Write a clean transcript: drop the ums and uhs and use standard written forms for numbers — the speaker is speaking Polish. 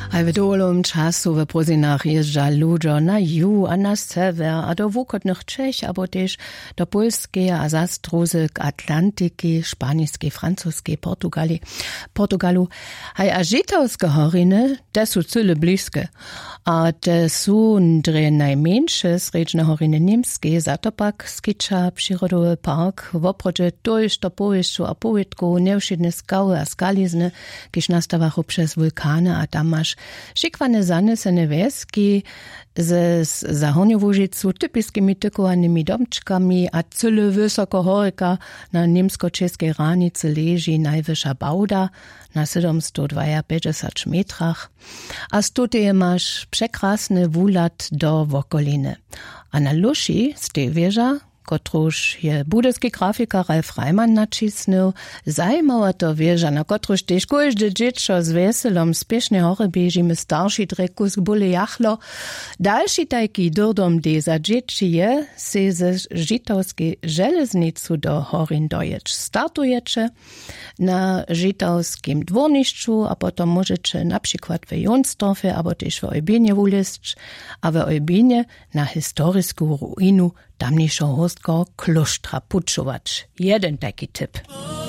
A w długim czasu w Prozinach jeżdża ludzie na juh a na sever, a do wukodnych Czech, abo też do Polski, a zas druzy k Atlantyki, Szpaniskie, Francuskie, Portugalu. A żitowskie horiny, te są cyle bliskie. A te są dre najmniejsze sredźne horiny niemskie, za to pak skicza przyrodowy park, w oprodzie dojść do powieściu a powiedku, nieuszydne skały a skalizny, kiż nastawachu przez wulkany, a tam masz szikwane zanesene wieski ze Zahorniowožicu typiskimi tykowanymi domčkami a cyle wysoko horika na niemsko-czeskiej granicy leży najwyższa bauda na 752 metrach. A stutej masz przekrasny wulat do wokoliny. A na Luši z tej wieża, kotruż je budyski grafika Ralf Reimann nacisnął, zajmała to wieża, na kotruż też każdy dziecko z weselom spiesznie hory biežimy starszy drekus bóle jachlo. Dalszy taki durdom deza dzieci je, se ze żitowskiej żeleznicu do horin dojecz startujecze na żitowskim dworniszczu, a potom możecie na przykład w Jonsdorfie, albo też w Ojbinie wuliść, a w Ojbinie na historyską ruinu tamniejszą hostko klosztra puczować. Jeden taki tip.